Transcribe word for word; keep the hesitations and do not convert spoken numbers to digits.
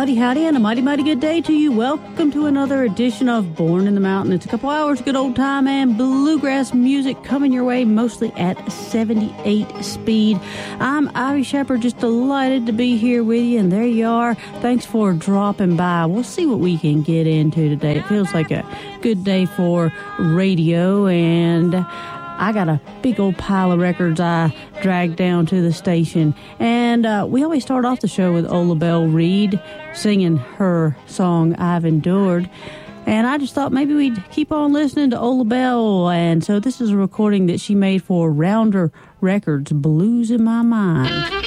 Howdy, howdy, and a mighty, mighty good day to you. Welcome to another edition of Born in the Mountain. It's a couple hours, good old time, and bluegrass music coming your way, mostly at seventy-eight speed. I'm Ivy Shepherd, just delighted to be here with you, and there you are. Thanks for dropping by. We'll see what we can get into today. It feels like a good day for radio, and I got a big old pile of records I dragged down to the station. And uh, we always start off the show with Ola Belle Reed singing her song, I've Endured. And I just thought maybe we'd keep on listening to Ola Belle. And so this is a recording that she made for Rounder Records, Blues in My Mind.